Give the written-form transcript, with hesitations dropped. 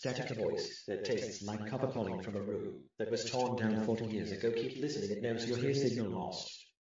static voice that tastes like copper calling from a room that was torn down 40 years ago. Keep listening, it knows your hear signal lost.